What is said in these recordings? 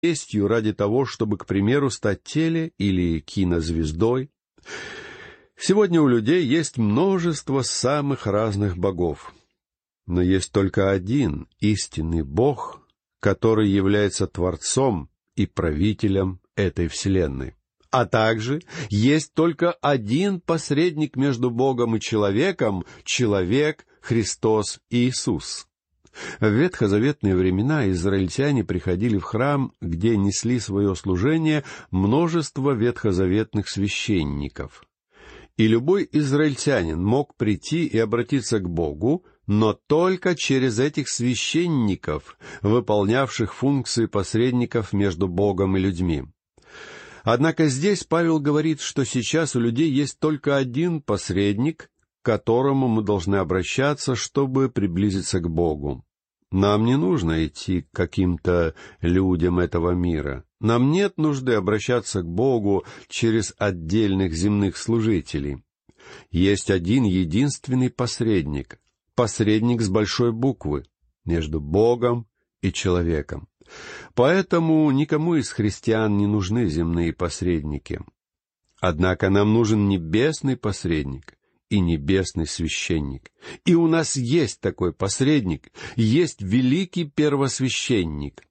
местью ради того, чтобы, к примеру, стать теле- или кинозвездой. Сегодня у людей есть множество самых разных богов. Но есть только один истинный Бог, который является Творцом и правителем этой вселенной. А также есть только один посредник между Богом и человеком — человек Христос Иисус. В ветхозаветные времена израильтяне приходили в храм, где несли свое служение множество ветхозаветных священников. И любой израильтянин мог прийти и обратиться к Богу, но только через этих священников, выполнявших функции посредников между Богом и людьми. Однако здесь Павел говорит, что сейчас у людей есть только один посредник, к которому мы должны обращаться, чтобы приблизиться к Богу. Нам не нужно идти к каким-то людям этого мира. Нам нет нужды обращаться к Богу через отдельных земных служителей. Есть один единственный посредник, посредник с большой буквы, между Богом и человеком. Поэтому никому из христиан не нужны земные посредники. Однако нам нужен небесный посредник и небесный священник. И у нас есть такой посредник, есть великий первосвященник.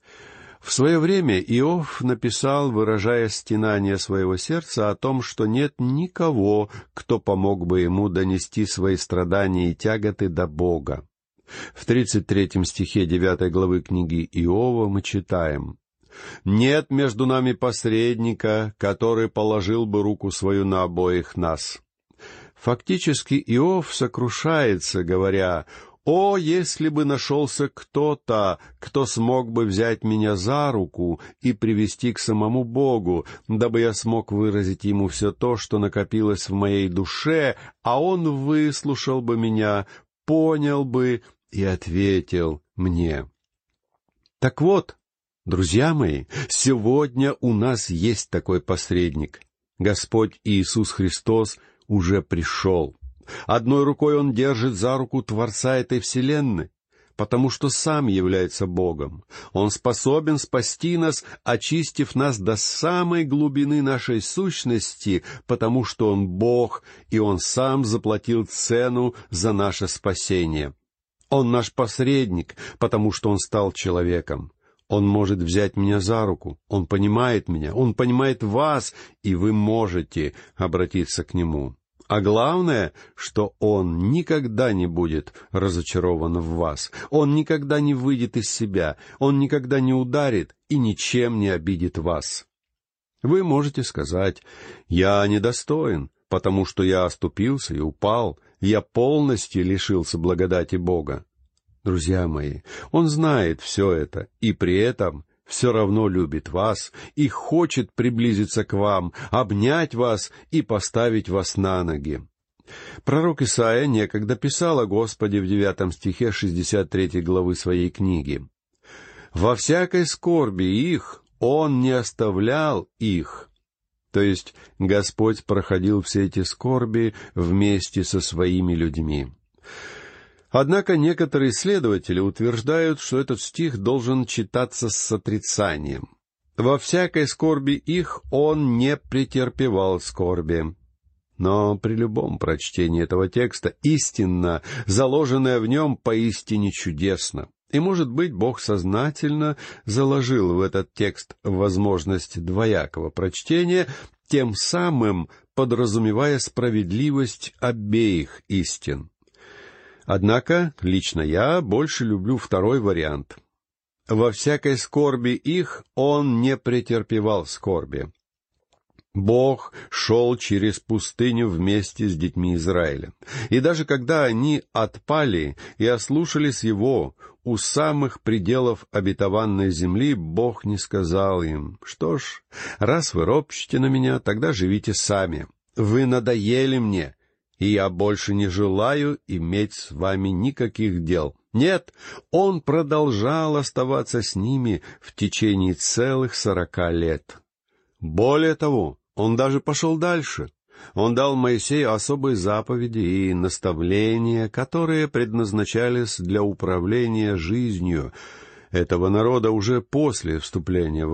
В свое время Иов написал, выражая стенание своего сердца, о том, что нет никого, кто помог бы ему донести свои страдания и тяготы до Бога. В 33 стихе 9 главы книги Иова мы читаем: «Нет между нами посредника, который положил бы руку свою на обоих нас». Фактически Иов сокрушается, говоря: «О, если бы нашелся кто-то, кто смог бы взять меня за руку и привести к самому Богу, дабы я смог выразить ему все то, что накопилось в моей душе, а он выслушал бы меня, понял бы и ответил мне». Так вот, друзья мои, сегодня у нас есть такой посредник. Господь Иисус Христос уже пришел. Одной рукой Он держит за руку Творца этой вселенной, потому что Сам является Богом. Он способен спасти нас, очистив нас до самой глубины нашей сущности, потому что Он Бог, и Он Сам заплатил цену за наше спасение. Он наш посредник, потому что Он стал человеком. Он может взять меня за руку, Он понимает меня, Он понимает вас, и вы можете обратиться к Нему. А главное, что Он никогда не будет разочарован в вас, Он никогда не выйдет из себя, Он никогда не ударит и ничем не обидит вас. Вы можете сказать: «Я недостоин, потому что я оступился и упал, я полностью лишился благодати Бога». Друзья мои, Он знает все это, и при этом все равно любит вас и хочет приблизиться к вам, обнять вас и поставить вас на ноги. Пророк Исаия некогда писал о Господе в 9 стихе 63 главы своей книги: «Во всякой скорби их Он не оставлял их». То есть Господь проходил все эти скорби вместе со своими людьми. Однако некоторые исследователи утверждают, что этот стих должен читаться с отрицанием. «Во всякой скорби их Он не претерпевал скорби». Но при любом прочтении этого текста истина, заложенная в нем, поистине чудесна. И, может быть, Бог сознательно заложил в этот текст возможность двоякого прочтения, тем самым подразумевая справедливость обеих истин. Однако лично я больше люблю второй вариант. «Во всякой скорби их Он не претерпевал скорби». Бог шел через пустыню вместе с детьми Израиля. И даже когда они отпали и ослушались Его у самых пределов обетованной земли, Бог не сказал им: «Что ж, раз вы ропщете на меня, тогда живите сами. Вы надоели мне, и я больше не желаю иметь с вами никаких дел». Нет, Он продолжал оставаться с ними в течение целых 40 лет. Более того, Он даже пошел дальше. Он дал Моисею особые заповеди и наставления, которые предназначались для управления жизнью. этого народа уже после вступления